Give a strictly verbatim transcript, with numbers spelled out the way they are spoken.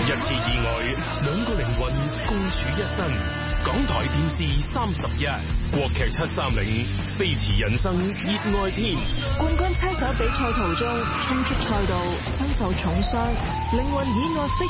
一次意外，兩個靈魂共處一身。港台電視三十一，國劇七三零，飛馳人生熱愛篇。 冠軍車手比賽途中衝出賽道，身受重傷，靈魂意外飛